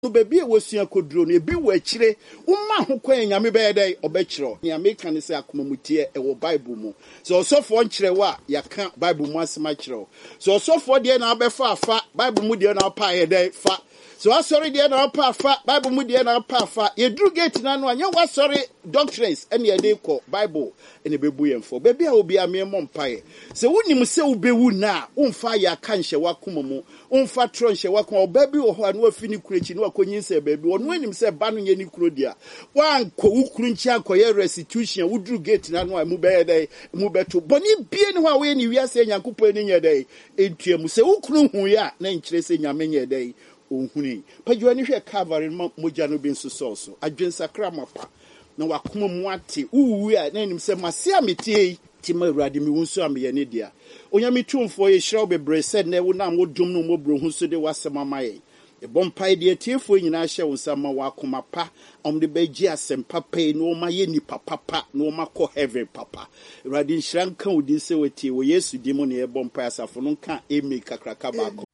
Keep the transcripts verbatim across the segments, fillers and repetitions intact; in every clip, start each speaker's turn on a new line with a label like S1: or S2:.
S1: no baby e wosua koduro no ebi wo akire umma ho kwan nyame be dey obekiro ne America ne se akomamutie e wo Bible mu so osofo nkire wa yaka Bible mu asema kiro so osofo de na abefa afa Bible mu de na pa ye dey fa so asori de na pa afa Bible mu de na pa afa ye dru gate na no anya wa sorry doctrines ene ye dey ko Bible ene bebu yemfo baby a obi amemo mpae se wonim se ubewu na umfa ya kanhye wakomamu umfa tronhye wakoma baby wo ho anu afini kurechi no akonyin se baby wonu anim se ba no ye ni kuro dia wanko wukuru nchi akoye restitution wudru gate na no amu be dey mu beto boni bie ni ho a we ni wiase nyankopon ni nyedey entuamu se wukuru hu ya na nkire se nyame nyedey onhuni padwa ni hwe Calvary moja no bi nso so adwensakra mapa na wakoma mu ate uwu a na nim se mase ametie ti ma urade mi wunso amye ne dia onyame tumfo ye hiraw bebre said na wo nam wo dum no mobro hu so de wasema maye e bompai de tiefo nyina hye wo sama wakoma pa om de beji asempa pe no ma ye ni papa pa no ma ko heaven papa urade hira nka odi se wetie wo Yesu di mo ne e bompai asafo no nka emi kakraka ba ko.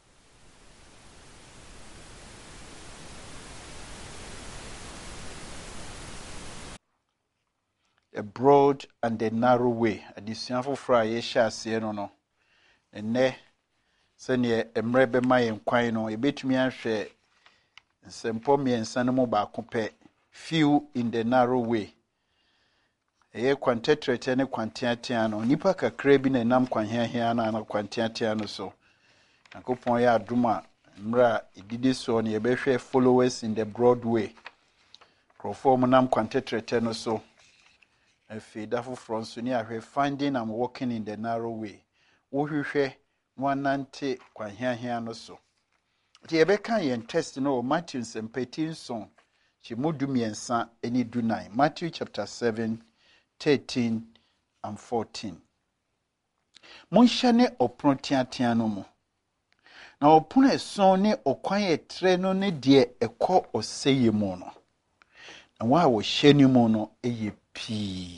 S2: A broad and a narrow way. Additional for a share no. And ne send ye a mrebe my enquino, a bit me and share. And send for me and sanimo ba compare. Few in the narrow way. A ye quantetrate any quantiatiano, nipa ka crabin and nam quan here here and a quantiatiano so. And go point ya duma, mra, it did so on your better followers in the broad way. Proform nam quantetrate no so. Efe dafo from Sunia finding and walking in the narrow way. Wohwehwe nwanante kwa hia hia no so. Ti ebeka yen test no Matthew seventeen song. Chi modu miensa eni du nine. Matthew chapter seven, thirteen and fourteen. Monhane opron tiatia no mu. Na opon eson ne okwan etre no ne de ekọ oseye mu no. Na wa wo hyeni mu no eye pii.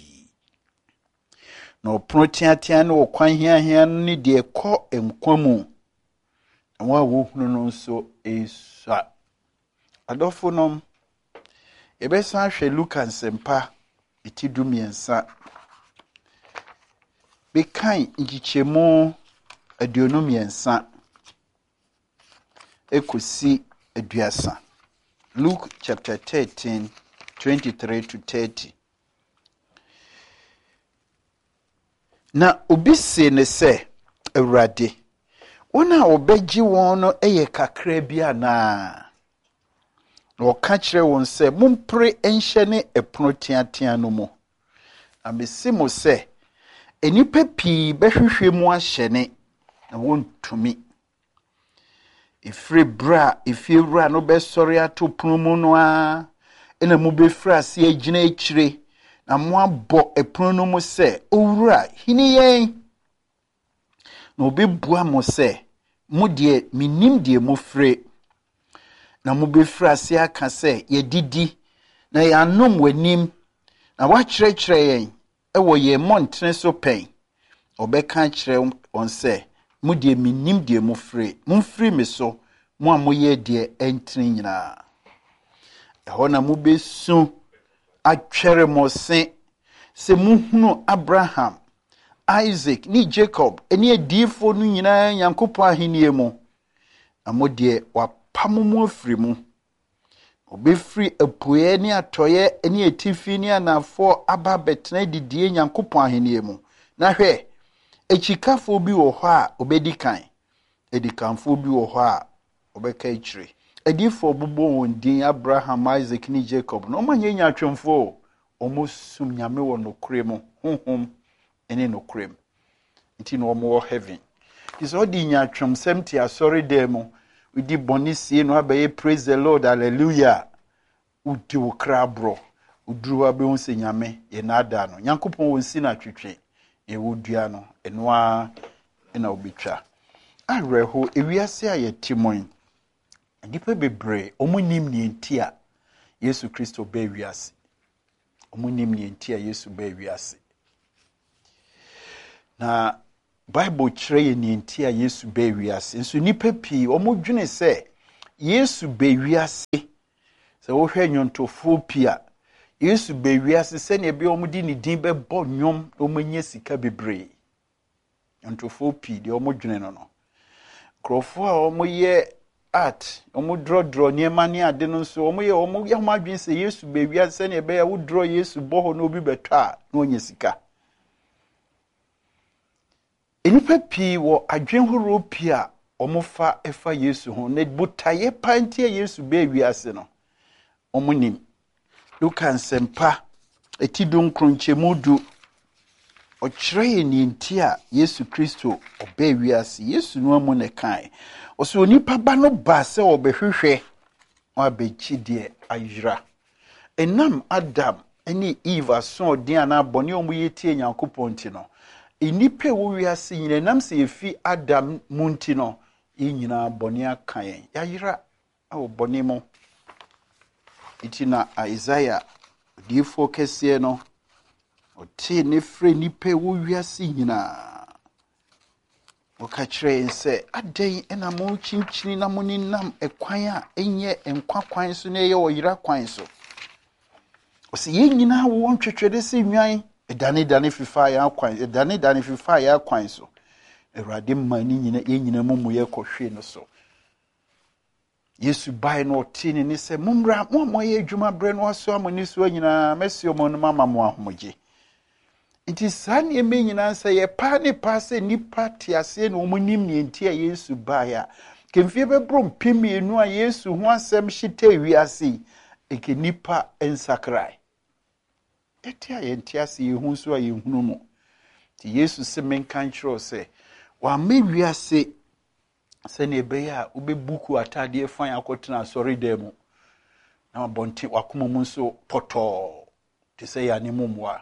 S2: No protiatia no kwan hia hia ni de ko emkwamu. Na wa wo hunu no so esa. Adofo nom ebesa hwe Luka nsempa itidu miensa. Bekan ngichemu aduonu miensa. Ekosi aduasa. Luke chapter thirteen, twenty-three to thirty. Na obi se ne se Awurade wona obegi won no eye kakra bia na na oka kire won se mumpre enhye ne epono tiatia no mu amesimo se enipa pii behwehwe mu ahye ne na wontumi ifre bra ifewura no be sori ato pono mu no a ena mu be fra se agina akire na mo abo epono no mu se owura hini yen na obi bua mo se mo de minim de mo fre na mo be fra se aka se ye didi na ya nom wanim na wa kire kire yen e wo ye montre so pen obeka kire on se mo de minim de mo fre mo fre me so mo amoye de entri nyina e ho na mo be su atwere mo se se muhunu Abraham, Isaac, ni Jacob, eni edifo nu nyina Yankopon ahenie mu. Amodie wapamomo afri mu. Obefri apoye ni atoye eni etifi ni anafo aba betena didie Yankopon ahenie mu. Na hwe echikafo bi wo ho a obedikan. Edikanfo bi wo ho a obeka ichire. Edifo bubo wondin Abraham, Isaac ni Jacob. No manye nya atwemfo omo sum nyame wo no krem honhom ene no krem. Nti no omo heaven. Is all di nya atwem semti asori dem we di bonisi no abaye praise the Lord hallelujah. Udi wo krabro uduru abe won se nyame ye na ada no. Nyankopon wonsi na twetwe e wodua no eno a ena obetwa. Areho ewiase aye timon. Nipa bebre omunim ni entia Yesu Kristo be wiase. Omunim ni entia Yesu be wiase. Na Bible kire ni entia Yesu be wiase. Nso nipa pii omudwene se yesu be wiase sɛ wohwɛ nnwontofo pia yesu be wiase sɛ ne be omu di ne din be bɔ nnwom omanya sika bebree nnwontofo pi de omu dwene no no krofo a omu ye art omu draw draw niema ne ade no so omu ye omu ye ma dwen sɛ yesu be wiase sɛ ne be ya wo draw yesu bɔ ho no obi betwa na onya sika enipa pi wo adwen horo pi a omufa efa yesu ho ne butaye pantie yesu be wiase no omunim luka nsempa etidon kronchemu du ochire ni ntia yesu kristo obe wiase yesu no amu ne kan oso onipa ba no ba se obehwehwe abechi de ayira enam adam eni eve so din ana bone omu yetie nyankopon ti no enipa wo wiase nyina nam se efi adam munti no yinyina bone akan yayira awo bone mo itina Isaiah difo kese no oti ne fre nipa wo wiase nyina oka kire nse adan ena mo chinchini na mo ninam ekwan a enye enkwa kwan so na ye oyira kwan so osi ye nyina wo ntwetwede se nwan edane dane fifa ya kwan edane dane fifa ya kwan so erade mani nyina ye nyina mumu ye kohwe no so yesu bai no tini ni se mumra mo mo ye adwuma bre no aso amoni so nyina mesio mo no mama mo ahoje iti sane eme nyina se ye pa ne pa se nipa tiase no mo nim ne ntia yesu bai a kemfie bebro mpemienu a yesu ho asem hyete wiase eke nipa ensakrai etia ye ntiase ye hu so a ye hunu mo ti yesu se menkan kiro se wa me wiase se ne be ya obebuku atade fan akotena sori demo na bonti wakoma mu nso poto te se ya ne mumwa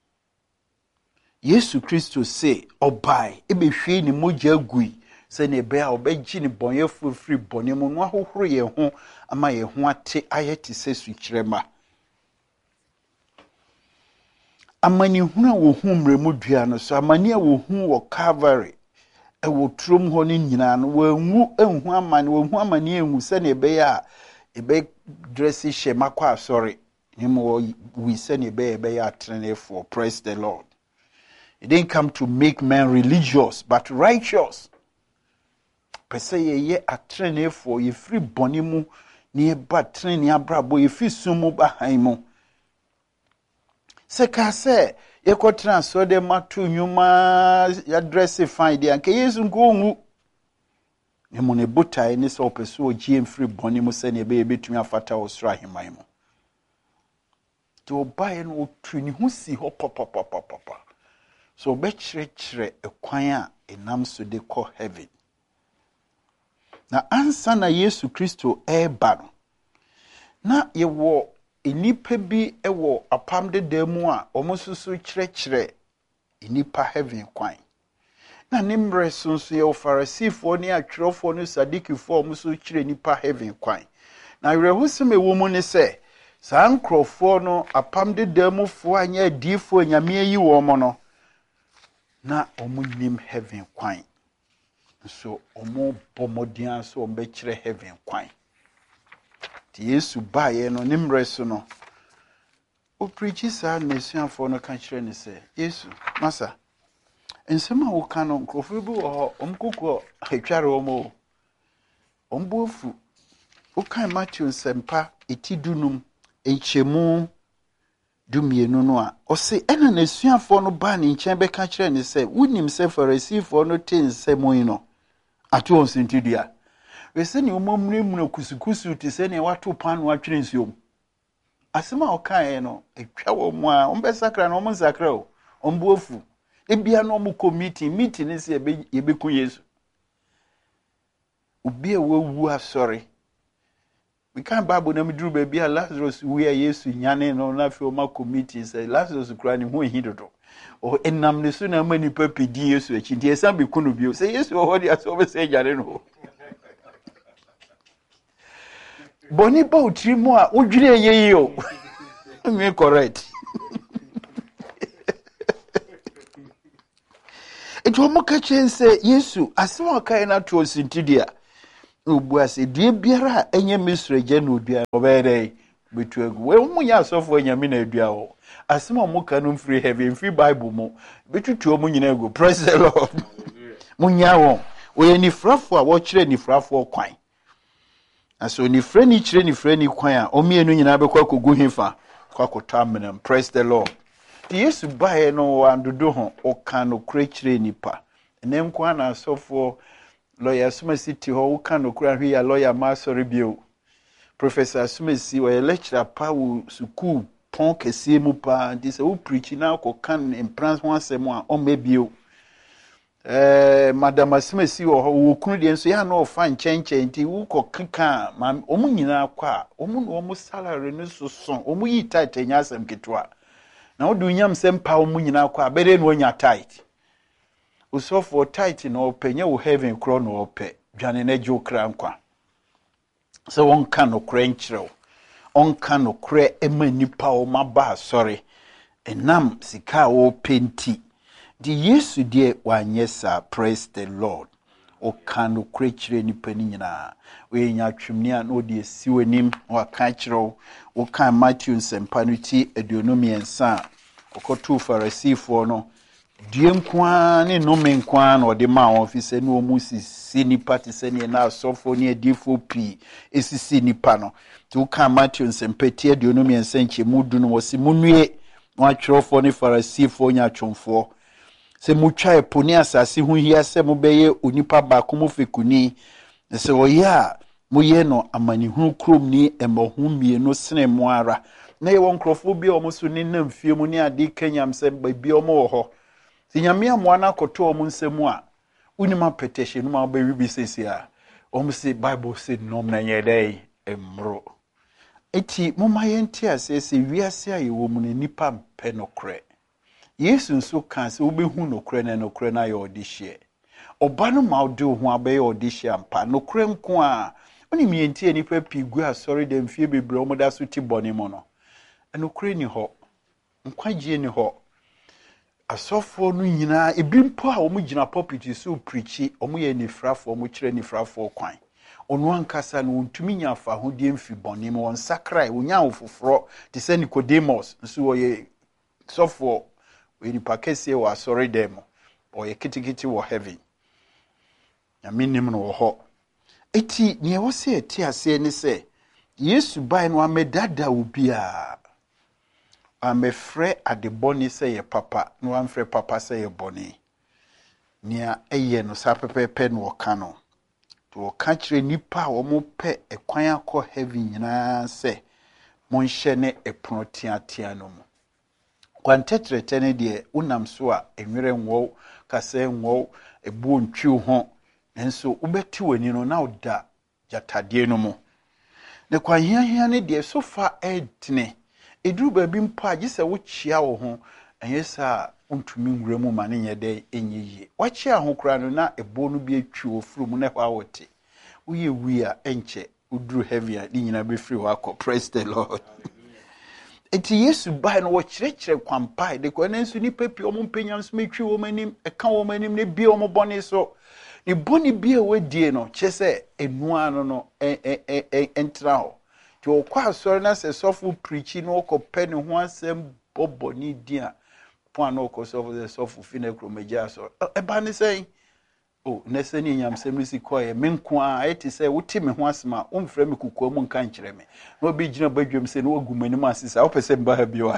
S2: yesu kristo se obai ebehwe ne mogya gui se ne be ya obegyi ne bonye frifri bone mu no ahohoro ye ho ama ye ho ate ayeti se sukyerema amani huna wo hu mremu dua no so amani a wo hu wo Calvary ewo trom ho ni nyina no wanwu enhu amani wo hu amani enhu se ne be ya ebe dress she makwa asori him we se ne be be ya trene for praise the Lord. It didn't come to make men religious but righteous. Pese ye ye atrene for ye free bonimu ni e ba trene abrabo ye fi sumu bahan mu se ka se ye ko transfer de matu nyuma ya dress fine de anke yesu nko nwu ne mo ne botai ni so peso ogie free bonimu se ne be betumi afata osra himan mu to buy no tuni hu si ho pop. So be chire chire ekwan a enam so de ko heaven. Na ansa na Yesu Kristo eba no. Na ye wo enipa bi ewo apam de demu a omosusu chire chire enipa heaven kwan. Na nimre sunsu ye Farisifo ni atwerofo ni Sadikifo omosusu chire enipa heaven kwan. Na rehusem ewo mu ne se saa nkrofo no apam de demu fo anya difo nyame yi wo mo no na omunim heaven kwan so omo bomodian so ombe kire heaven kwan ti Yesu baaye no nimre so no o preach sa nesuafo no kan kire ne se Yesu masa ensema wo kan no nkrofo bi wo omkoko atware omo ombofu o kan Matthew sempa etidunum enchemu dumienu no a o se ena nesuafo no ba ne nchen be ka kire ne se wunim se Farisifo no tense moyi no ato on sentidua we se ne omomremu kusukusu te se ne wato pan no atwere nsuom asema o kan no etwa wo mu a ombe sakra no omo sakra o ombuofu ebia no omo committee meeting ne se ye be ku Yesu obi e wawu asori. We can't Bible na midru baby Lazarus we are Yesu nyane no na fi o ma committee say Lazarus kura ni hu hidodo o enam ne so na mani papi di Yesu achi nti esa be kunu bio say Yesu o hodi aso be say jare no boni ba utri mu a odwire ye yi o me correct it wo mo ka chen say Yesu asema kai na to sintidia Ubua se dua biara enye misreje no dua obere betu egu we mu nya asofo nyame na dua wo asema mu ka no free heaven free bible mu betutu omu nyina egu praise the lord mu nya wo we ni frafo a wo kire ni frafo kwan aso ni frɛ ni kire ni frɛ ni kwan a omienu nyina be kwa kogu hifa kwa kotamnam praise the lord ti yesu bae no wandodo ho o ka no kure kire nipa enem kwa na asofo lawyer Sumesiti ho ka no kura hwe ya lawyer ma sorry bio professor Sumesi we lecturer pa wo school pon kese mu pa ndi se wo preach na ko kan in prance ho asem a o mebio eh madam Sumesi wo wo kunu de nso ya na o fa nchenchen nti wo ko keka ma o mu nyina kwa o mu no mo salary no so so o mu yi tight nya asem ketwa na wo du nyam sem pa o mu nyina kwa bere no nya tight so for tight no penye wo heaven kro no ope dwane na jo kra nkwa so won ka no kra nkyerɛw on ka no kra ema nipa o maba sorry enam sika wo penti di yesu die wanyesa praise the lord o ka no kra kyerɛ nipa ni nyina we nya twemni a no de siwenim wa ka kyerɛw wo ka Matthew nsempa no ti aduonum yensa okotu farisifo no die nkwa ne no menkwa na ode ma office ne omu sisi nipa te se ne na asofo ne adifo pi esisi nipa no to ka Matthew nsempeti aduonum yensenche mudu no wose munue no atwerofo ne farisifo nya atwomfo se mutwa eponi asase hu hia se mobeye onipa ba komo fekuni se oya moye no amani hu krom ni emohu mie no sene mo ara na ye won krofo bi o mo so ne namfie mu ne ade kanyam se ba bi o mo ho nyame amwana koto omu nsemu a unima petition no ma ba wibi sesi a omu se bible said nom na yedai emro eti moma yenti asese wiase a yewo mu ne nipa mpe nokre yesu nso kan se obehu nokre na nokre na ye odihye oba no ma ode ho abaye odihye ampa nokre nko a oni mienti nipa pigu a sorry dem fie bebre omu da so ti bone mo no nokre ni ho nkwagie ni ho asofo no nyina ebi mpo a omu gina pulpit so preachi omu ye nifrafo omu kire nifrafo kwan onu ankasa no ntumi nya fa ho die mfi bone mo won sakrai onya ofoforo te se Nicodemus nso oye sofo we ni pakese wa sorry dem oye kitikiti wo heaven ya minim no wo ho eti ne wo se eti ase ni se Yesu bai no amedada obi a amefre adeboni se ye papa no amfre papa se ye boni nia eye no sa pepepe no ka no to ka kire nipa wo mo pe ekwan akọ heaven nyina se monhye ne epono tiatia no mu kwantetrete ne de unam so a enwere nwo kase nwo ebu ntwi ho nenso ubeti wani no na oda jatade no mu ne kwan hia hia ne de so fa edne eduru baby mpa agise wo chia wo ho enyesa untumi nwura mu mane nyede enyiye wa chia ho kura no na ebo no bi atwi wo furu mu na hwa wote uye wia enche uduru heavy a nyina be free ho akọ praise the lord eti yesu bai no wo kirekire kwampai de ko nensu ni papi o mpanyam so metwi wo manim eka wo manim ne bi o mo bone so ni boni bi e wedie no chese enua no no entra ho to kwa sorry na se sofu preach no ko pe ne ho asem boboni dia po an ko sofu the sofu fine kromeja so e ba ne sei oh nese ni nyam sem risi koye menko a eti se wuti me ho asema o mfra me kukuo mu nka nkire me no bi gina badwem se no wagumani mu asisa o pese mba ha biwa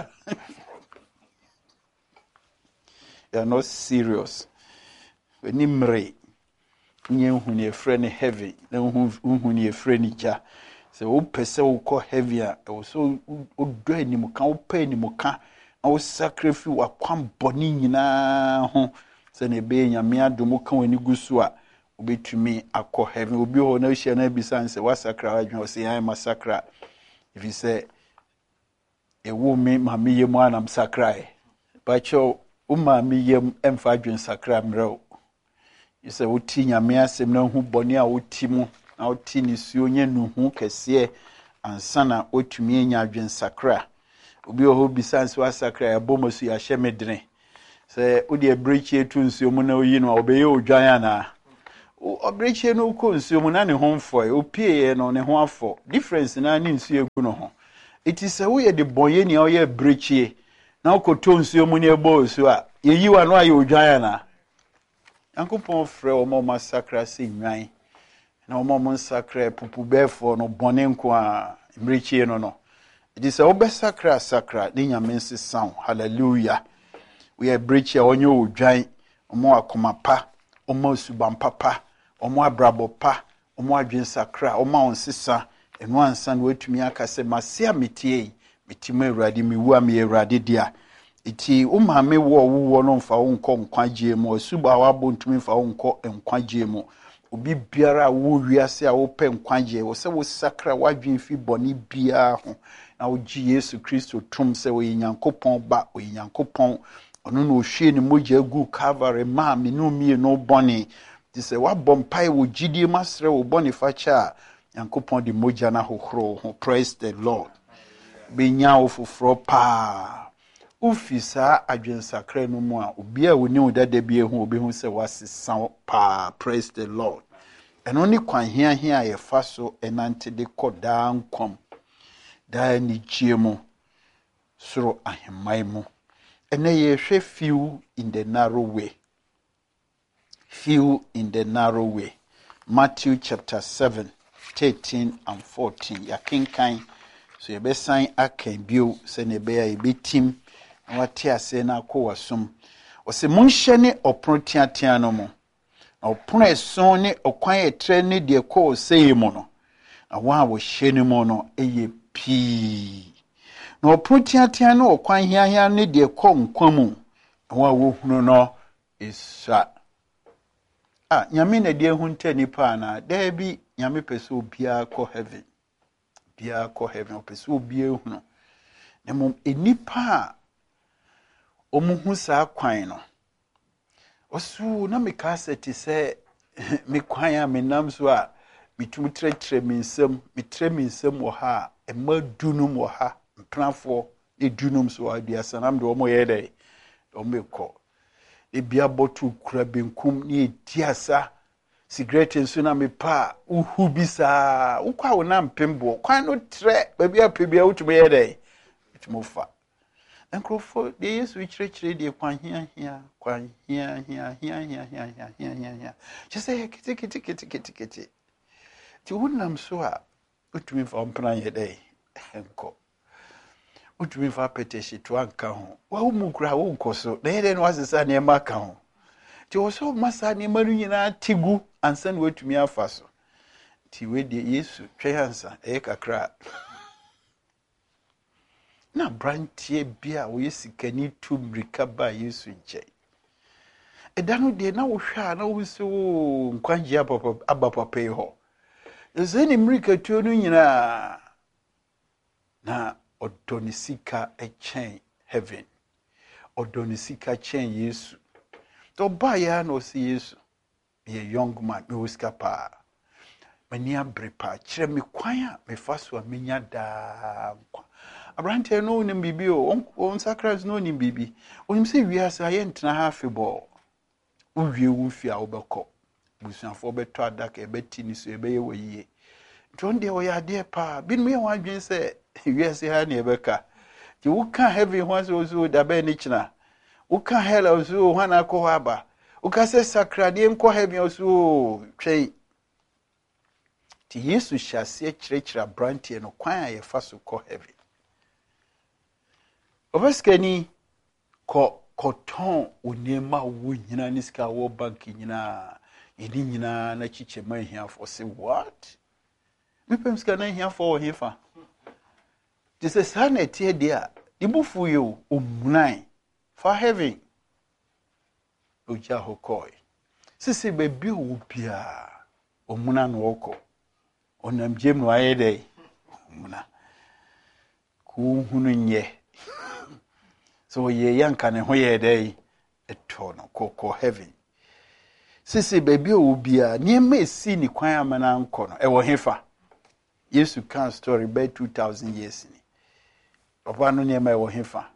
S2: you are not serious when imre nye huni e friend heavy na huni e friend ja se wo pese wo ko heavy a wo so o do animu kan wo pa animu kan na wo sacrifice wa kwam boni nyina ho se ne be nyame adomo kan wani gusu a obetumi akọ heaven obi ho na hia na bisan se wasakra adwen o se yan masakra if you say e wo me mame yemu anam sakra e ba cho o mame yem emfa adwen sakra mreo you say wo ti nyame asem na hu boni a wo ti mu na wo ti ni suo nye nu hu kese ansana otumi enya adwen sakra obi ho bisan se wasakra e bomosu ya hyemedene se odi ebrechi etu nsuo mu na oyi no obeye odwan ana Obrechie no ko nsuo mu na ne ho mfo e opie no ne ho afọ difference na ne nsuo egu no ho it is a way the boye ni o ye brechie na okoto nsuo mu ne ebo so a yeyi wa no aye odwan na Yankopon frɛ o mo masakra se nwan na o mo masakra pupu befo no bone nko a brechie no no it is a obesakra sakra ne nyame nsesan hallelujah we are brechie onye odwan o mo akoma pa o mo suban papa omo abrabo pa omo adwen sakra omo onsesa eno ansa no atumi aka se masia metie metima awurade mewu am awurade dia iti o maame wo wo no mfa wo nkọ nkwagie mu asuba wa bontumi mfa wo nkọ nkwagie mu obi biara wo wiase a wo pe nkwagie wo se wo sakra wadwen fi boni bia ho na wo gi Yesu Kristo tum se wo Nyankopon ba wo Nyankopon ono no hwie ne mogya gu Calvary ma me no mie no boni Dise wa bompai wo gidie masre wo boni facha Yankopon di moja na hohoro ho praise the Lord benya wo foforo pa ufisa adwensakra no mu a obi a woni wo dada bie ho obi hu se wasesa pa praise the Lord eno ni kwan hia hia ye fa so enante de koda nkom da ni giemu soro ahemai mu ene ye hwe few in the narrow way few in the narrow way. Matthew chapter seven, thirteen and fourteen. Ya kinkan. So ye be sign aken bio se ne be ya be team. Na wati ase na ko wasum. Ose munhye ne opron tiatia no mo. Na opron eson ne okwan etre ne de ko sei mo no. Na wa wo hye ne mo no eye pi. Na opron tiatia no okwan hia hia ne de ko nkwamu. Na wa wo hunu no isa Ah, nyame na die hunte nipa na there bi nyame pese obia ko heaven. Bia ko heaven pese obia hunu. Na mom enipa omuhu sa kwan no. Osu na meka seti se me kwan a menam so a mitum tretre minsem, mitre minsem wo ha, ema dunum wo ha, mpranfo e dunum so aduasa nam de omo ye dai. Omeko ebia botu kura benkum ni tiasa cigarette nso na me pa uhu bisa ukwa wona mpembo kwan no tre baabi apebia utube ye dai itmofa enkrofo de Yesu ichirechire de kwan hia hia kwan hia hia hia hia hia hia hia hia hia chese kiti kiti kiti kiti kiti ti wonam so a utumi fa mpran ye dai enko utumi fa peteshi to anka ho wa umukura wo nkoso na yede no asesa ne maka ho ti wo so masa ne maru nyina tigu ansa ne watumi afa so ti we de Yesu twensa e kakra na brantie bia wo yesikani tumrika ba Yesu nche edanu de na wo hwa na wo so nkwanji ababa ababa pe ho ezeni mrika tuo no nyina na odonisika echen heaven odonisika chen Yesu to ba ya no si Yesu ye young man me wiska pa mani abrepa kire me kwan a me faso a menya da kwa abrante no nim bibi o on sacrament no nim bibi onim se wiase aye ntena ha febo uwie wu fi a obekọ busuafo beto adaka ebeti ni so ebeye woyie ntonde o ya de pa bin me wan dwen se wiase ha na ebeka ti wuka heaven ho so so da be ni kina wuka hell so ho na ko aba wuka se sakrade nko heaven so twei ti Yesu hyase kirekira brantie no kwan a ye fa so ko heaven obaskani ko koton onema wo nyina ni ska wo bank nyina edi nyina na chiche man hia for say what me pem ska na hia for hefa this is sanity there ibufu yo omunan for heaven oja hokoi sisi bebi obia omuna no oko onam jem no ayede omuna ku hunu nye so ye yanka ne ho ye dai eto no koko heaven sisi bebi obia niema esi ni kwan amana nko no e wo hefa Yesu kan story by two thousand years ni papa no niema e wo hefa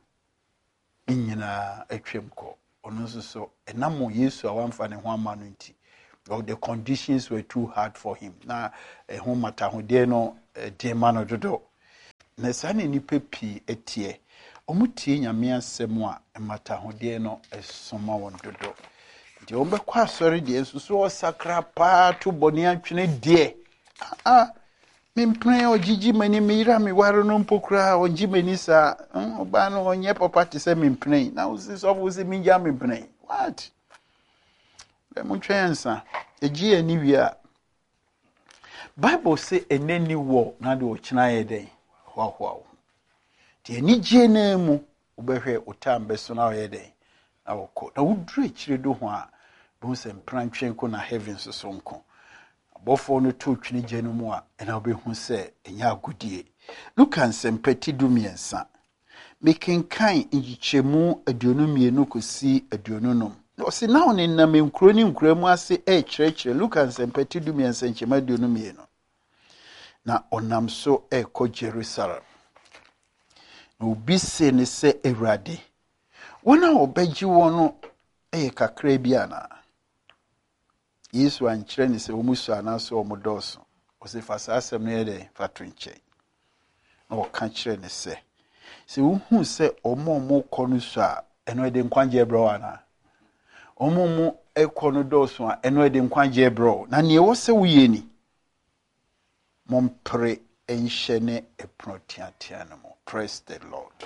S2: nyina atwem ko ono so so enamo Yesu awamfa ne ho amano nti or the conditions were too hard for him. Na ehun mata ho de no de ma no dodo. Na sa ne nipa pi etie. Omutie nyame asem a mata ho de no esoma won dodo. Nti ombe kwa asori de nsusu o sakra pa to boni atwene de. Ah Mimpre o jiji mani mira mi waro no mpokra o jimeni sa oba no onye papa te se mimpre na usi so usi minja mimpre what le mu twensa eji ani wia Bible say eneni wo na de o kina ye den hwa hwa ti ani je na mu obehwe utambe so na ye den na woko na wudure kire do ho a bo se mpranatwen ko na heaven so so nko bofo no to twini je no mu a ena obehu se enya agudie Luka nsempeti dumiensa mekenkan ngichemu aduonu mienu kosi aduonu nom no se na one na menkro ni nkro mu ase e kyerɛkyerɛ Luka nsempeti dumiensa nkyema aduonu mienu na onam so e ko Jerusalem na obi se ne se Ewurade wona obegyi wono e kakra bi ana Yesu ankyerɛ ne sɛ omusu anaso omodoso osifa asɛm no yɛde fato nkyɛn na wɔka kyerɛ ne sɛ sɛ wohu sɛ ɔmo ɔmo kɔ no so a ɛno ɛde nkwagye brɛ ana ɔmo ɔmo ɛkɔ no dɔso a ɛno ɛde nkwagye brɛ na ne ɛwɔ sɛ woyɛ ni mompere ɛnhyɛ ne ɛpono teatea no mo praise the Lord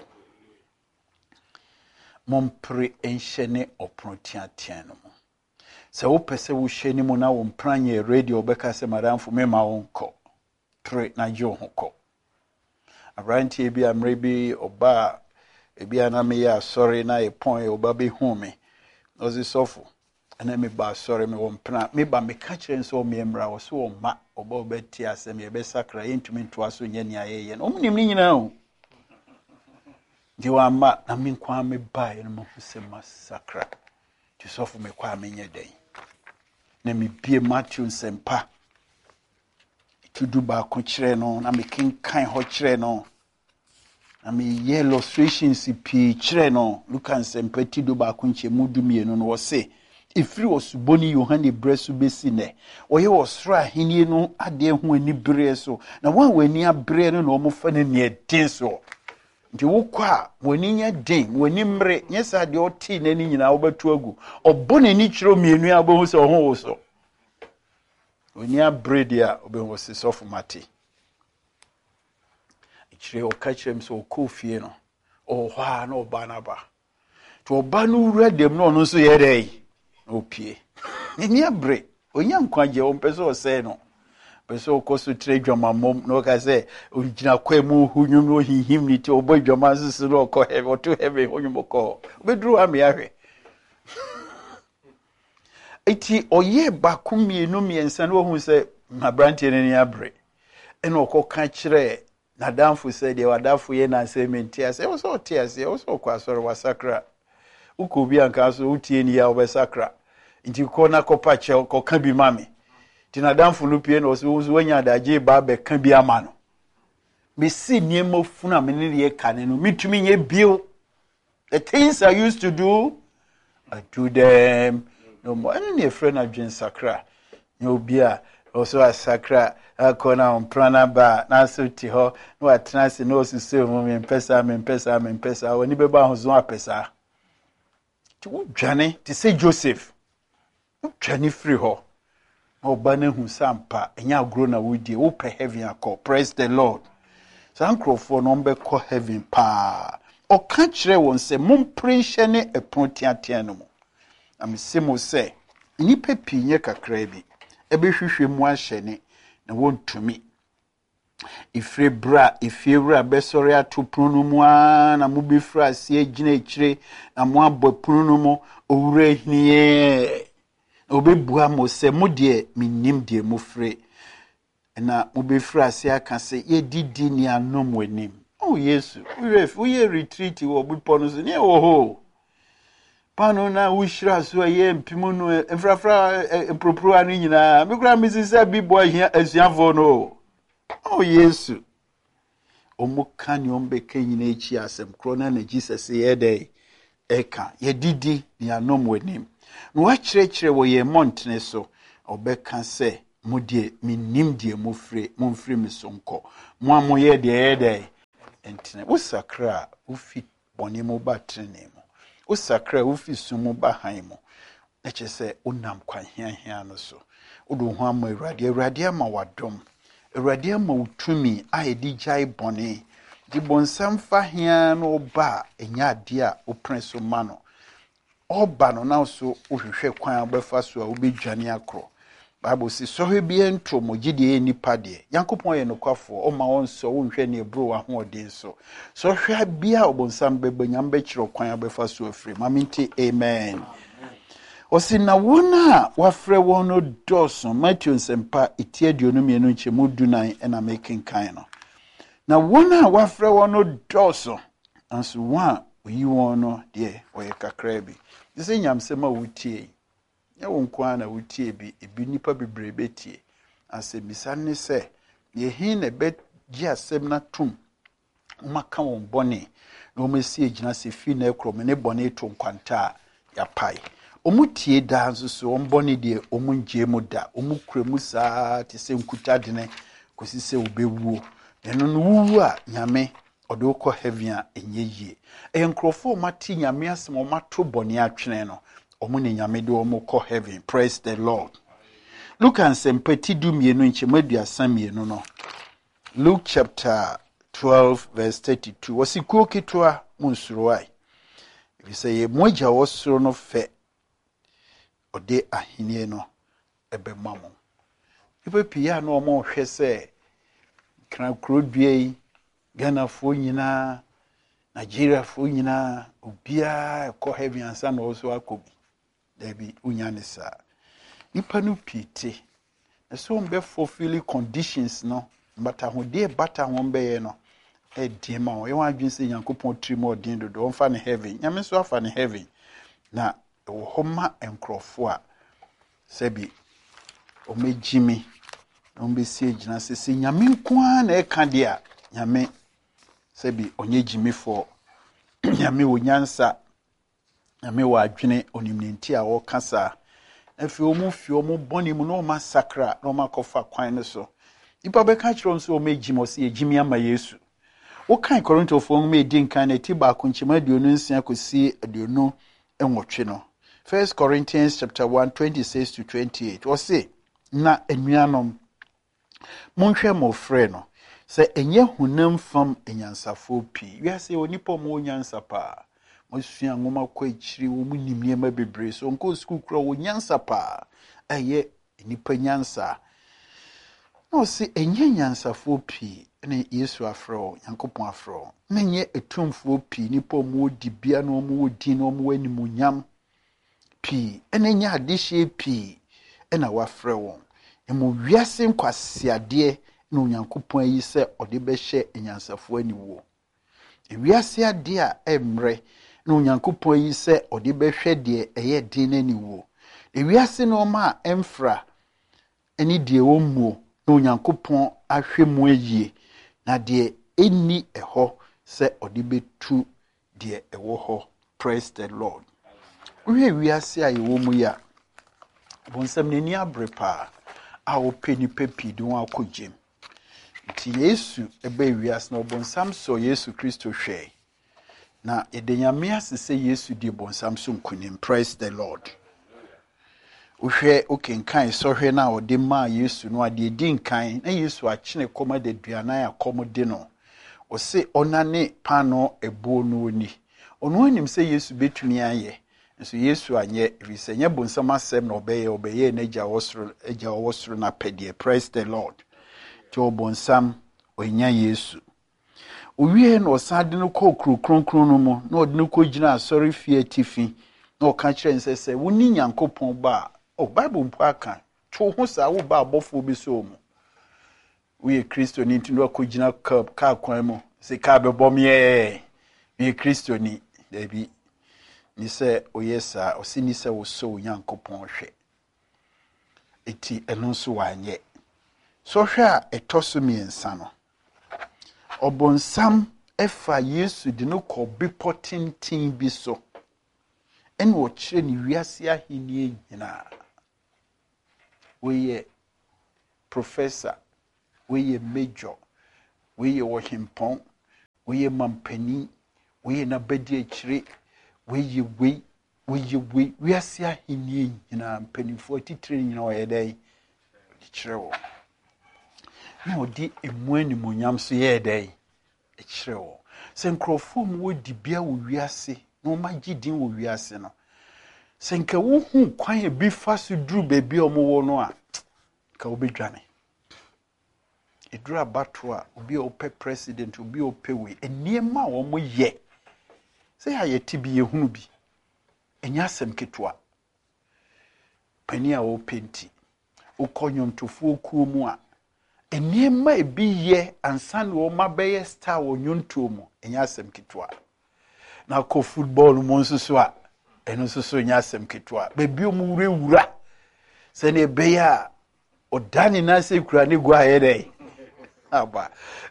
S2: mompere ɛnhyɛ ne ɔpono teatea no mo Se wo pese wo hye ni mu na wo mpranye radio beka se madamfo mema wo nko pre na je ho ko abranti e bi amre bi oba e bi ana me ya sorry na e pon e oba be hu me ozi sofo ana me ba sorry me wo mpra me ba me ka kire nso me mra wo so wo ma oba obeti asem ye be sakra yentumi nto aso nya ni ayeye no omnim ni nyina ho di wa ma na me kwa me ba ye no mo se masakra ti sofo me kwa me nya den na mi bie Matthew sempa tudu ba ko kire no na me kenkan ho kire no na me ye illustrations pi kire no Luka sempa tudu ba ko nche mudu mienu no wo se ifiri osuboni Yohane bresu besi ne oye osra henie no ade ho ani bere so na wan wani abre no na omo fa ne ne den so nti wokwa wani nya den wani mre nyesa de oti na ni nyina wobatu agu obo na ni kiro mienu ya bo so ho wo so wani abre dia obeho se sofu mate ikire okachirem so okofie no o hwa na oba na ba to oba no wura dem no no so ye dai opie ni abre onya nkwaje o mpeso se no peso koso tre dwama mom no ka se ongina kwemu hunyum no hihim ni ti obo dwama sisi no ko he oto hebe hunyum ko obedru ame ahwe eti oye bakumi no miensa no hu se mabrantie ne ni abre eno okoka kire na damfu se de wadafo ye na sementi ase wo so tie ase wo so kwa soro wasakra ukobi anka so utie ni ya obesakra nti ko na kopa che ko ka bi mame tinadamfo no pie no so wanya daje ba be ka bi ama no me si niema funu amene ne ye kane no mitumi nye bio the things I used to do I do them no more and ne friend adwen sakra ne obi a also a sakra akona on plana ba na so ti ho no atena se no so se mo me pesa me pesa me pesa woni be ba ho zo apesa ti wo dwane ti se Joseph wo dwane free ho obane hu sampa enya agro na wodie wo pe heaven akọ praise the Lord sankrofo no mbe kọ heaven pa o ka kire won se momprenhye ne epontiatia no mu amsemo se nipa pinye kakra bi ebehwehwe mu ahye ne na wontumi ifre bra ifiewura besori atopunu mu a na mubifra se agina ekire na mo abopunu no mu owura hiniye obebua mo se mo de minim de mo fre na obefra se aka se ye didi ni anom wanim oh Yesu we ye retreat wo bupo no so ne oho pano na wushira so ye mpimu no efrafra empropro anu nyina me kura misisa bibo ahia asuafo no oh Yesu omuka ni ombeka nyina echi asem krona na Jesus ye dey eka ye didi ni anom wanim no wa kyerɛkyerɛ wo ye montene so obeka se mo de minim de mo frɛ mo mfrɛ me sonko mo amoye de ede entine wo sakra wo fi bɔne mo ba trene mo wo sakra wo fi sumo ba han mo na kyerɛ sɛ wonam kwan hiahia no so wodo ho ama Awurade Awurade ama wadom Awurade ama wotumi a edi gyae bɔne di bonsam fa hia no ba enya ade a wopre so ma no oba no na so wohwehwɛ kwan abefa so a wobedwane akro Bible says so he be entro mo gide nipa de Yankopon ye nokwafo o ma won so wonhwɛ ne ebro wa ho odin so so hwɛ bia obonsam bebanyam be kyerɛ kwan abefa so afiri maminti amen osi na wona wafrɛ won no dɔso Matthew nsempa etie aduonu mienu nkyemu dunan na making kan no na wona wafrɛ won no dɔso anso wa oyi won no de oyɛ kakra bi dise nyamsɛm a wutie ya wonkwa na wutie bi ebi nipa bebrebe tie asebisa ne se ye hin na be gi asem na tum maka won bone na o mesi agina se fi na ekrom ne bone to nkwanta ya pai omutie da nso so on bone de omunje mu da omukremu saa te se nkuta de ne kosi se obewuo eno no wuwu a nyame odo ko heaven a enye yie enkrofo mati nyame asem o mato bone atwene no omu ne nyame de omu ko heaven. Praise the Lord. Look and sempati du mienu nchemu aduasa mienu no. Luke chapter twelve verse thirty-two. Wasikuo kitwa munsuruai. If you say moja wosuro no fe ode ahenie no ebe mamo. Ipe pia no omo hwe se kra krodue Ghana fo nyina Nigeria fo nyina obia ko heaven ansa no so akobi. Debi unyanisa nipa no pite so mbe fulfill conditions no but ahode bata ho mbe no e die ma wo wadwen se Yankopon trimo odin do do mfa ne heaven nyame so afa ne heaven na wo homa enkrofo a sebi o mejimi no mbe sie gina se se nyame nkoa na e ka de a nyame sebi onye jimi fo nyame wo nyansa Nyame wa adwene onimnenti a wo kasa afi omu fi omu boni mu no masakra no makofa kwan ne so ipa be ka kiro nso o megimo se ejimi ama Yesu wo kan Korinto fo mu edi nkan na ti ba kunchima aduonu nsia kosi aduonu enwotwe no First Corinthians chapter one twenty-six to twenty-eight wo se na enuanom monhwe mo frɛ no se enye hunam fam enyansafo pi wi ase onipa mo nyansa pa Osua ngoma kwa ichiri wo mu nimie ma bebre so nko school kura wo nyansa pa eye nipa nyansa no se enye nyansa fo pi ne Yesu afro Yankopon afro menye etumfo pi nipa mu odi bia no mu odi no mu animunyam pi ene nya adehye pi ena wafrɛ won emu wiase nkwasiade no Yankopon ayi se ode behye enyansafo aniwo wiase ade a emre no Nyankopon yi se odi behwe de eye din naniwo ewiase no ma emfra eni de womuo no Nyankopon ahwe mu ayie na de eni eho se odi betu de ewo ho. Praise the Lord. We wiase a yewo mu ya bonsam nani abrepa a wo peni pepi de won akogem ti Yesu ebe wiase no bonsam so Yesu Kristo hwe na edenyame asese Yesu di bonsam so nkunim. Praise the Lord. Uhwe okenkan so hwe na ode ma Yesu no ade di nkan na Yesu akene koma de duana ya komode no o se onane pano ebo no ni ono anim se Yesu betumi aye nso Yesu anye evise nye bonsam asem na obeye obeye na gya wosoro gya wosoro na pedie. Praise the Lord. To bonsam onya Yesu owie no osade no ko krokronkron no mu na ode no ko gina asori fie tifi na o ka kire nsese woni Nyankopon ba o Bible mpo aka to ho sa wo ba abofo bi so mu we Kristo ni ntindo ko gina cup ka kwan mu se ka be bomye we Kristo ni debi ni se oyesa osini se wo so Nyankopon hwe eti eno so wanye so hwe a etoso miensa no obonsam efa Yesu de no ko bipotintin bi so en wo kire ni wiase ahenie nyina woyɛ professor, woyɛ major, woyɛ wɔhempɔn, woyɛ mampani, woyɛ nabadi akyire, woyɛ wei, woyɛ wei, wiase ahenni nyinaa mpanimfoɔ titire nyinaa wɔyɛ dɛn kyerɛ wɔ. Na ɔde emu animonyam so yɛ dɛn kyerɛ wɔ. Sɛ nkurɔfoɔ mu wɔdi bia wɔ wiase na wɔmagye din wɔ wiase no, sɛ nka wohu kwan a bi fa so duru baabi a wɔwɔ no a nka wobɛdwane. Ɛduru abato a obi a ɔpɛ president, obi a ɔpɛ wei, nneɛma a wɔyɛ sɛ yɛayɛte bi yɛhunu bi ɛnyɛ asɛm ketewa. Pani a wɔpɛ nti wokɔ nnwontofoɔ kuo mu a nneɛma ebi yɛ ansa na wɔma bɛyɛ star wɔ nnwontoɔ mu ɛnyɛ asɛm ketewa. Na kɔ football mu nso so a ɛno nso so ɛnyɛ asɛm ketewa. Baabi a wɔn wurawura sɛnea ɛbɛyɛ a ɔda ne nan sɛ kura ne gua ayɛ dɛ aba.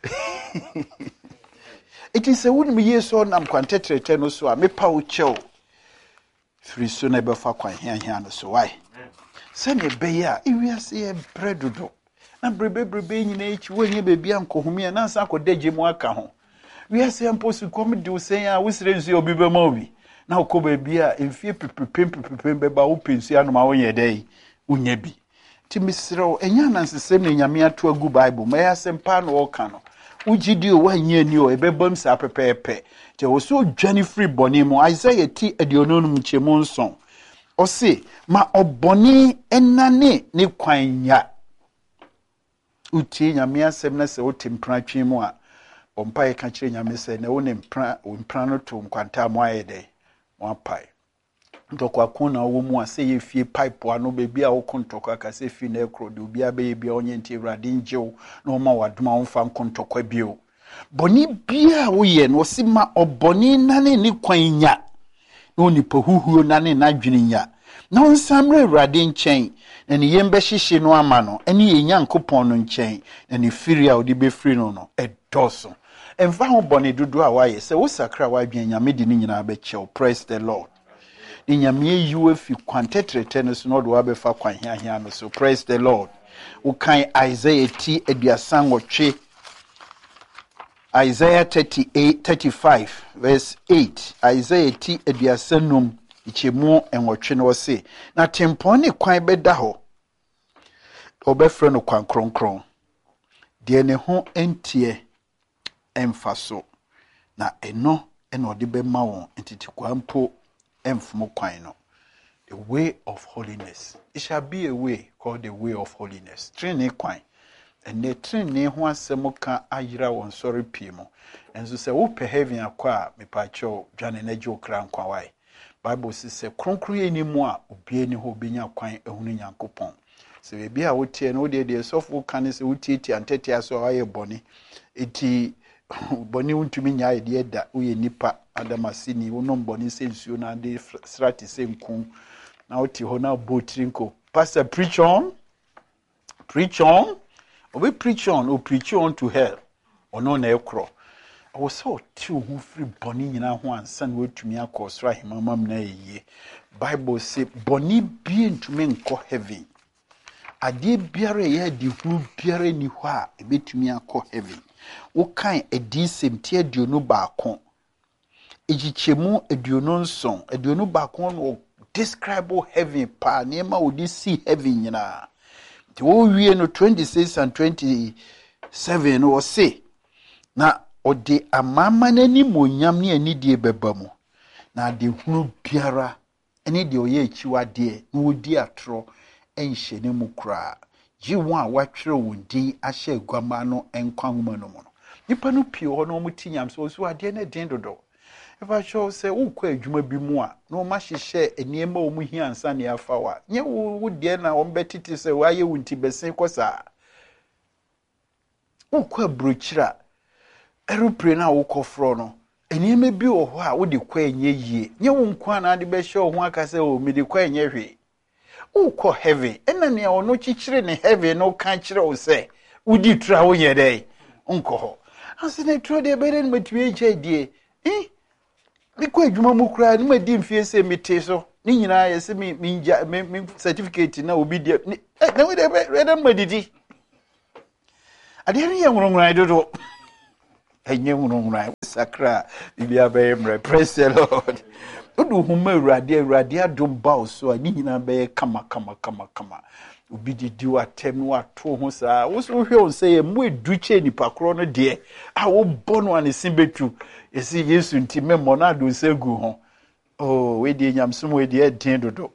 S2: It is a woman years on am quantitative no so a mepa wo kyɛw firi so na ɛbɛfa kwan hia hia no so why sɛnea ɛbɛyɛ a ewiase yɛ brɛ dodo na brɛbrɛbrɛ nyina echi wɔnyɛ baabi ankɔhomia na nsa akɔda gye mu aka ho wiase mpo so kɔm de wo sɛn a wosrɛ nsu obi bɛma obi na wokɔ baabi a mfie pepepem pepepem bɛba wo pensu anoma wɔnyɛ dɛ wonya bi ti misrɛ ɛnya nansesɛm na nyame ato agu bible ma yɛ asɛm pa na wɔka no ugidi o wanyɛ ni o ebebam sa pepepe te wo so dwane free bɔne mu Isaiah ti aduonum nkyemu nson o se ma obɔne enane ne kwanya uti nyame asɛm na sɛ wote mpra twe mu a ompa ye ka kyerɛ nyame sɛ na wo ne mpra wo mpra no to nkwanta mo ayɛ dɛ mo apai ntɔkwa ko na wo mu a sɛ ye fie pipe ano bebi a wo kontɔkwa ka sɛ fi na ekro de obi abɛyɛ bia onye nti Awurade ngyew na o ma wadoma wo fa kontɔkwa bio bɔne bia wo yɛ no si ma ɔbɔne nane ne kwanya na onipa huhuo nane na dwene nya na wo nsamre Awurade nkyɛn na ne yɛm bɛhyehye no ama no ɛne yɛ Nyankopɔn no nkyɛn na ne firi a odi bɛfiri no no ɛdɔso ɛmfa ho bɔne dodo a wayɛ sɛ wo sakra wadwen nyame de ne nyinaa bɛkyɛw. Praise the Lord. Ni nyame yiwe fi kwantetrete no so no do abefa kwan hia hia no so. Praise the Lord. Ukan Isaiah ti aduasan wotwe Isaiah thirty-eight thirty-five verse eight. Isaiah ti aduasanum ichemu enwotwe no se na tempon ne kwan beda ho obefre no kwan kronkron de ne ho entie emfa so na eno eno ode be ma won entiti kwampo emfumo kwan no. The way of holiness. It shall be a way called the way of holiness. Training kwan. And the training ho asemo ka ayira won sorry pimo. And so say wo pe heaven akwa me pa cho dwane na gye okra nkwa wai. Bible says kronkron enimu a obie ni ho benya kwan ehunu Nyankopɔn. Se we bia wo tie no de de sofo kan se wo tie tie antete aso aye boni. Eti boni untumi nya ide da uye nipa adamasini wonom boni sensuo na de strati senku na oti ho na botrinko pastor preach on preach on obi preach on o preach on to hell ono na ekro o so ti ho free boni nyina ho ansa na wotumi akosra himamam na yiye. Bible say boni bi ntumi nko heaven ade biare ye di hu biare ni ho a ebetumi akọ heaven. Wo kan edisem tie aduonu baako ejichemu aduonu nson aduonu baako no describe heaven pa nema odi see heaven nyina ti wo wie no twenty-six and twenty-seven no say na odi amama nani monyam ne anidie beba mu na de hunu biara ene de oye achiwade na odi atro enhye ne mu kra ji won a watwere wodi ahye agwama no enkwa homa no mu no nipa no pie ho no muti nyam so so ade na den dodo efa show say ukọ adwuma bi mu a no ma hyehye eniema o mu hi ansa ne afa wa nye wo de na o mbetiti say waye wunti besen kosa ukọ abrochira aeroplane na ukọ fro no eniema bi o ho a wo de kwa enye yie nye wo nkwa na ade be show ho aka say o me de kwa enye hwe ukọ heaven ena ne ono chichire ne heaven no kan chire o say udi tra wo ye dai unko ho asene tro de be den matue eche die eh biko adwuma mu kra ni madi mfie se mete so ni nyina yesi me me me certificate na obi dia na we dey ready madidi ade ne ye nwonwran dodo enye nwonwran sakra bibia be mre praise the Lord odu huma awurade awurade adom ba so a ni nyina be kama kama kama kama obi didi watem no ato ho saa wo so hwe on say mu eduche nipa kro no de a wo bono an simbetu esi Yesu nti memmo na do segu ho oh we di nyamsom we di edin dodo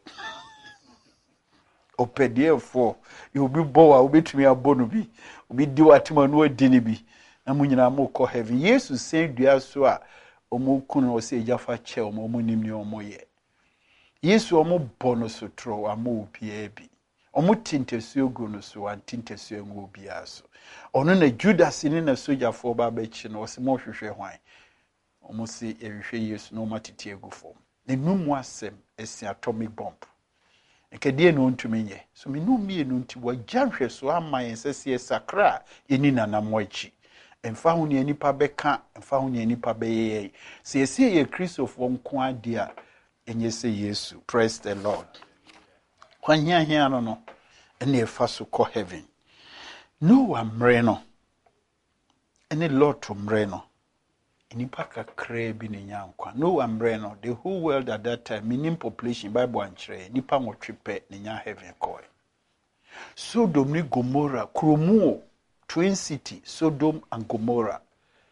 S2: opediefo you be bowa obetumi abono bi obi di watem no adini bi na munyina mo ko heaven Yesu sen dua so a omo kunu o se jafa che omo omo nimni omo ye Yesu omo bono so tro amo obi abi omo tintesuo gu no so an tintesuo ngo obi aso ono na Judas ni na sojafo ba ba chi no se mo hwehwe hwan omo se ehwehwe Yesu no matete egu fom na numu asem esi atomic bomb ekadie no ntumi nye so me numi enu nti wagyanhwe so ama yensese sakra yeni nanamo achi emfa hu ne nipa beka emfa hu ne nipa beye se esi ye Christopher nko ade a enye se Yesu praise the Lord kwan hia hia no no ene efa so ko heaven no amre no ene Lord to mre no nipa kakra bi ne nyankwa no amre no the whole world at that time minimum population Bible anchre nipa nwotwepe ne nya heaven koi Sodom ni Gomorrah kromuo twin city Sodom and Gomorrah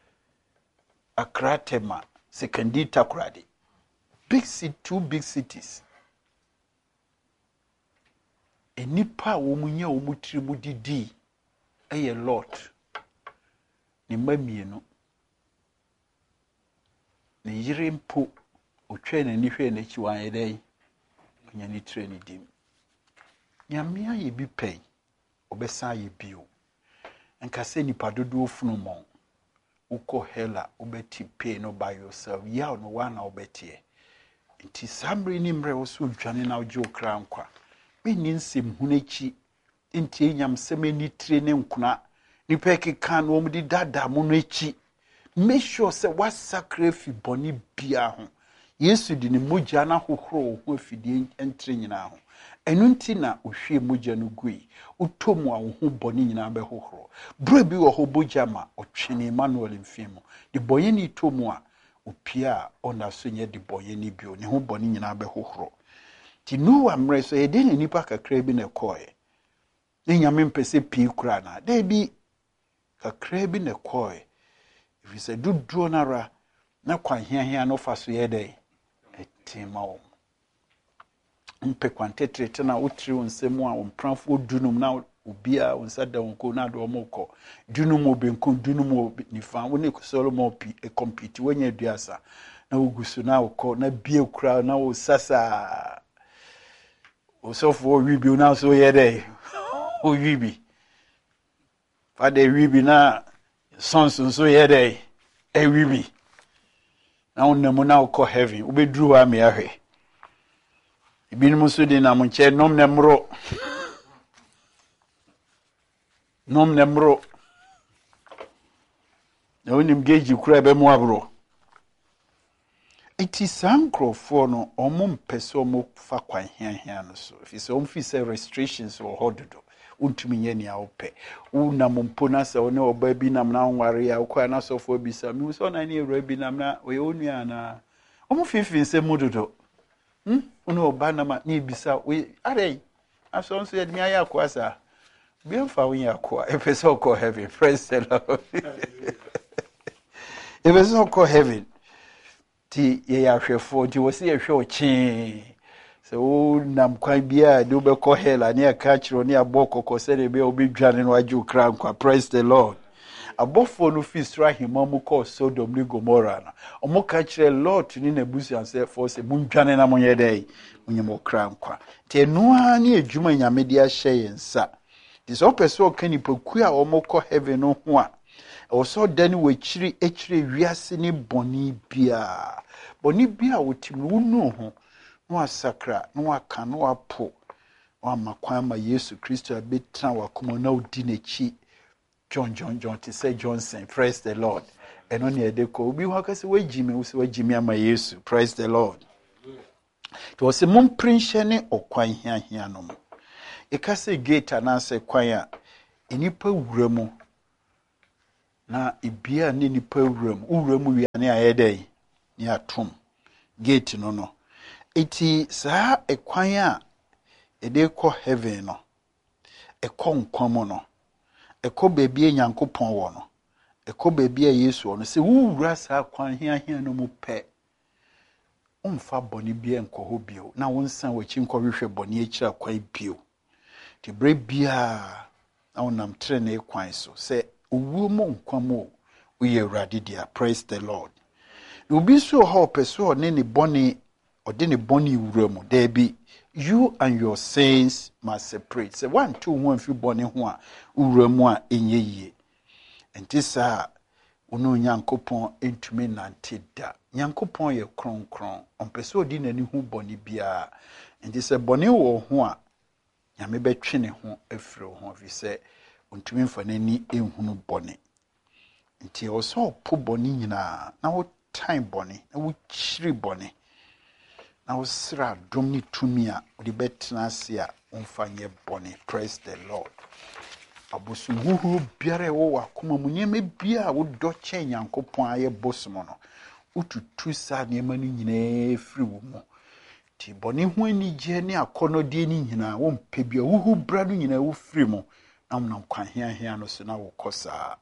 S2: Akratema Sekendi Takoradi big city two big cities enipa wo munya wo mutiri mu didi eye Lot ni mamienu ni yire mpo otwe na ni hwe na chi wan yedai onya ni tire ni dim nyamia ye bi pei obesa ye bio enka se nipa dodo ofunu mon uko hela obeti pay no by yourself ya no wana obetie nti samre ni mre wo so dwane na ojo kra nkwa meni nsem hunechi nti enyam semeni tire ne nkuna nipa keka no omdi dada mo no echi make sure say what sacrifice boni bia ho Yesu di ne mogya na hohoro ho afidie entre nyina ho enu nti na ohwie mogya no gui utomu a ho boni nyina be hohoro bro bi wo ho bogya ma otwene Emmanuel mfimo de boye ni tomu a opia ona so nye de boye ni bio ne ho boni nyina be hohoro ti nu amre so ye de ne nipa kakra bi na koe ne nyame mpese pii kura na de bi kakra bi na koe if you say do do nara na kwa hia hia no fa so ye de etima o mpe kwantetrete na utri onsemu a ompranfo dunum na obia onsada onko na do omoko dunum obenko dunum nifa woni kusolo mo pi e compete wanya duasa na ugusu na ukọ na bie kura na o sasa osofo wibi na so ye de o wibi fa de wibi na sonso so ye de e wibi na onemu na ukọ heaven obedru wa me ahwe ibinum so de na mo nche nom na mro nom na mro na onim geji kura be mu abro iti sankrofo no omo mpese omo fa kwan hia hia no so if so omo fi say restrictions or hododo untumi nye ni awope una mompo na se one oba bi nam na nware ya kwa na sofo bi sa mi so na ni ewra bi nam na we onua na omo fifi nse mudodo hm ono oba na ma ni bisa we are aso nso ye mi aya kwa sa bi mfa won ya kwa e pese okọ heaven praise the Lord e pese okọ heaven ti ye ya hwefo ti wo se ye hwe ochi so nam kwan bia de obekọ hela ne aka kiro ne abokoko se ne be obedwane no aju kra nkwa praise the Lord abofo no fisra himamu ko Sodom ni Gomorrah na omo ka kire Lot ni na busu anse for se mundwane na monye dai onyemo kra nkwa te noa ne adwuma nyame de ahye yensa ti so peso kani poku a omo kọ heaven no ho a oso dani wechiri echiri wiase ni boni bia boni bia wotimi wunu ho no asakra no aka no apo o amakwan ma Yesu Kristo abetra wakoma na odi nechi John John John to say Johnson praise the Lord eno ne edeko obi ho akase wagime wo se wagime ama Yesu praise the Lord To se mum prinshene okwan hia hia no mo. E ka se gate anase kwan a enipa wura mu na ibia ne nipa wura mu wura mu wi ane ayedai ni atom gate no no. Iti saa ekwan a ede kɔ heaven no ekɔ nkwan no ekɔ baabi Nyankopɔn wɔ no ekɔ baabi a Yesu wɔ no se wura saa kwan hia hia no mu pɛ umfa boni bia nkɔ hɔ bio na wonsan wachi nkɔ hwehwɛ boni akira kwan bio te bre bia na wonam trene kwan so se owuo mo nkwa mo uye Awurade dia. Praise the Lord. Obi so ho peso ne ne boni ode ne boni wura mu there be you and your sins must separate. Say one two one fi boni ho a wura mu a enye yie. Enti saa ono Nyankopɔn entumi nante da. Nyankopɔn ye kronkron ompese odi nani hu boni bia. Enti se boni wo ho a Nyame betwe ne ho afiri ho fi se ontumi mfa nani ehunu boni. Enti o so po boni nyina na wo time boni na wo chiri boni na wo sra dom ni tumi a odi betena ase a omfanye boni. Praise the Lord. Abosu huhu biare wo wakoma mu nyeme bia wo do che Nyankopɔn aye bosomo no ututu sa nyema ni nyina efiri wo mu ti boni ho ani je ne akonodie ni nyina wo mpe bia huhu bra no nyina wo firi mu na mo kwan hia hia no so na wo kosa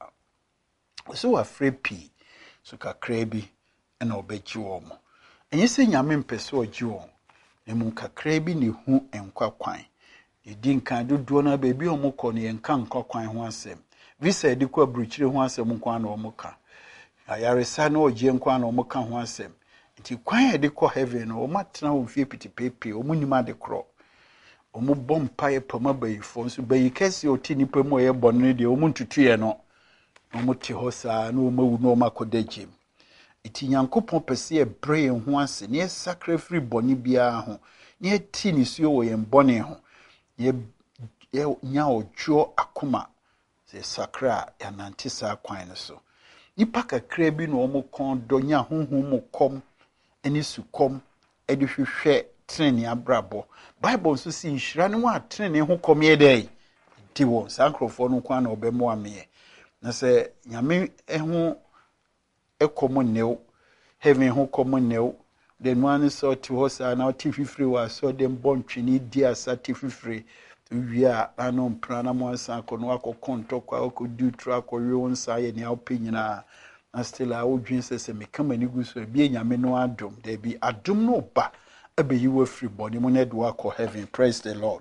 S2: so wa frepi so kakra bi na obeji wo mo enye se Nyame mpese oji wo ne mu kakra bi ne hu enkwa kwan edi nkan dodo na bebi omukọ ne enka nkwa kwan ho asem visa edi kwa bruchire ho asem nkwa na omuka ayaresa na oje nkwa na omuka ho asem nti kwan edi kwa heaven no omatena wo fie pitipepe omunima de kro omubọ mpae pama bayifo nso bayikese oti nipa mu ye bonne de omuntutuye no omuti hosa na omawu na omakodagem iti Nyankopɔn pese e bre ho ase ne sacrifice boni bia ho ne ti ni suo wo ye boni ho ye ye nya ojo akoma se sakra ya nantisa kwan no so nipa kakra bi no omo kon do nya honhom mo kom eni su kom edi hwehwe trene abrabo Bible so si nhira ne wa trene ho kom ye dai ti wo sankrofo no kwan na obemo ame na se Nyame eho ekomo new heaven ho komo new den one so ti ho sa na ti fifiri wa so dem bontwini di asa ti fifiri wi a anom prana mo san ko no akokon tokwa akodu tra akɔwe won sa ye ne awpenyina na still a wodwin sese me kama ni guso bi Nyame no adom there be adom no ba abeyi wa free body mo na do akɔ heaven. Praise the Lord.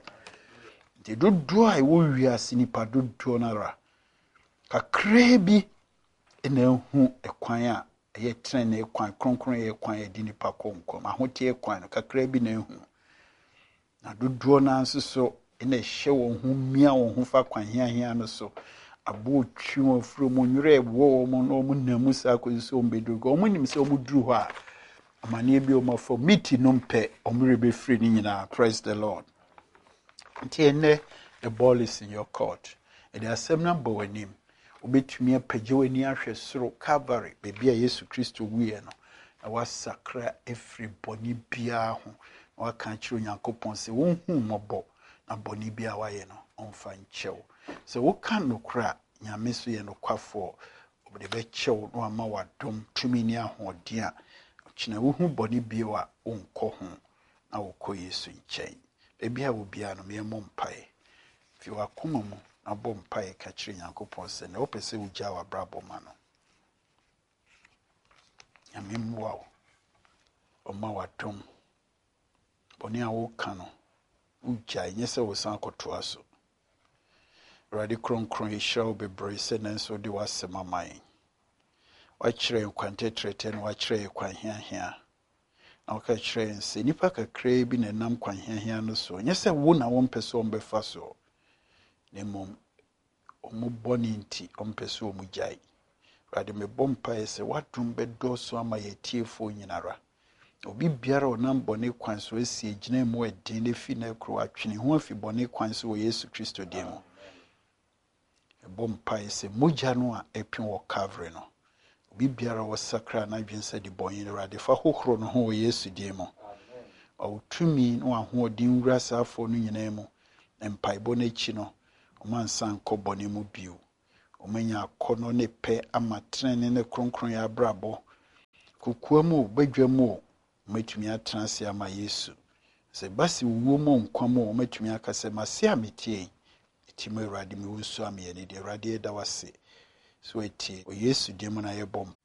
S2: De do do ai wo wi asinipa do do na ra kakra bi ena hu ekwan a ye trene ekwan kronkron ye ekwan ye dinipa konkom ahote ekwan no kakra bi na hu na do do na nso ina hye won hu mia won hu fa kwan hia hia no so abo twi won furo mo nwure wo mo no mo namu sa ko so mbedogo o mo nim se o mo duru ho a amane bi o ma for miti no mpe o mo rebe free ni nyina. Praise the Lord. Ntiene the ball is in your court. E dey asem na bo wanim obetumi apagye wani ahwe soro Calvary bebi a Yesu Kristo wiye no na wasakra every boni bia ho na waka kiro Nyankopɔn se won hu mobo na boni bia waye no onfa nchew so wo kan no kra Nyame so ye no kwafo obde be chew no ama wadom tumi ni ahoden a kina wo hu boni bia wa onkɔ ho na wo kɔ Yesu nkyɛn bebi a wo bia no me mo mpae fi wakoma mu abom mpae ka kire Nyankopɔn se na wo pese wo gya wa brabo ma no Nyame mwa wo oma wadom boni a wo ka no uja nyese wo san kotoa so Awurade kronkron yeshira wo bebre se nanso de wasema man wa kire kwante trete no wa kire kwan hia hia na ka kire se nipa kakra bi na nam kwan hia hia no so nyese wo na wo mpese wo befa so nemom omo boni nti ompese wo mujai Awurade me bompa ese wadum bedo so ama yetiefo nyinara obi biara onam boni kwan so esi egina mu edin ne fi na kro atwene ho afi boni kwan so wo Yesu Kristo dem mo bompa ese moja no a epin wo Calvary no obi biara wo sakra na dwense de boni Awurade fa hohoro no ho wo Yesu dem mo ɔtumi na wahoɔden wura saafo no nyinaa mu mpaebɔ no akyi no ɔmansa nkɔ bɔne mu bio ɔmanya akɔnɔ ne pɛ ama trene ne kronkron ya abrabɔ kokua mu badwa mu ɔmatumi atena ase ama Yesu sɛ basi wuo mu nkwa mu ɔmatumi aka sɛ mase a metie eti mu Awurade me wusu ameyɛ ne de Awurade da wase so etie o Yesu de mu na yɛbɔ